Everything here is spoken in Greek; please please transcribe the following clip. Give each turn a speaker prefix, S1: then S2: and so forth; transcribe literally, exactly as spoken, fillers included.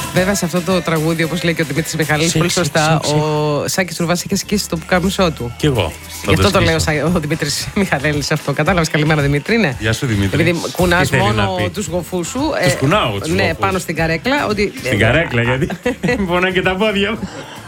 S1: Βέβαια, σε αυτό το τραγούδι, όπως λέει και ο Δημήτρης Μιχαλέλης, πολύ σωστά, ο Σάκης Ρουβάς είχε σκίσει το πουκάμισό του.
S2: Κι εγώ.
S1: Γι' αυτό το λέω ο Δημήτρης Μιχαλέλης αυτό. Κατάλαβες, καλημέρα Δημήτρη, ναι.
S2: Γεια σου Δημήτρη.
S1: Επειδή κουνάς μόνο τους γοφούς σου.
S2: Τους κουνάω τους
S1: Ναι,
S2: γοφούς.
S1: πάνω στην καρέκλα. Ότι...
S2: Στην καρέκλα, γιατί πονάνε και τα πόδια μου.